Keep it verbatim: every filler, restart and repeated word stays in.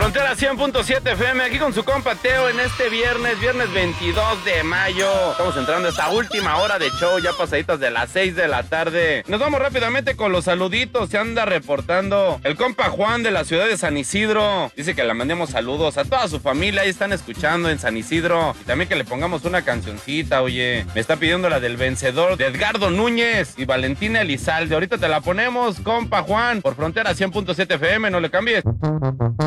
Frontera cien punto siete F M, aquí con su compa Teo en este viernes, viernes veintidós de mayo. Estamos entrando a esta última hora de show, ya pasaditas de las seis de la tarde. Nos vamos rápidamente con los saluditos. Se anda reportando el compa Juan de la ciudad de San Isidro. Dice que le mandemos saludos a toda su familia, ahí están escuchando en San Isidro. Y también que le pongamos una cancioncita, oye. Me está pidiendo la del vencedor de Edgardo Núñez y Valentina Elizalde. Ahorita te la ponemos, compa Juan, por Frontera cien punto siete F M, no le cambies.